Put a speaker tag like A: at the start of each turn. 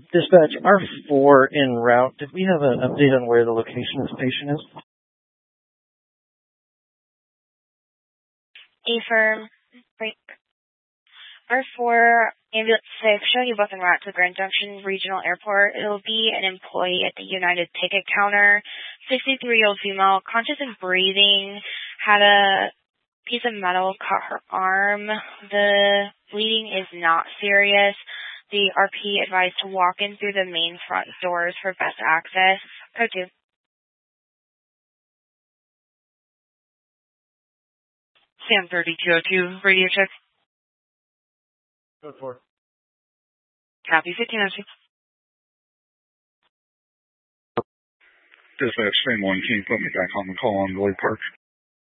A: Dispatch, R4 en route. Did we have an update on where the location of this patient is?
B: Affirm. R4 ambulance 6 showing you both en route to the Grand Junction Regional Airport. It'll be an employee at the United ticket counter. 63-year-old female, conscious and breathing, had a piece of metal cut her arm. The bleeding is not serious. The RP advised to walk in through the main front doors for best access. Code 2.
C: Sam 3202, radio check.
A: Code 4.
C: Copy 1502.
D: Dispatch, same one. Can you put me back on the call on Lloyd Park?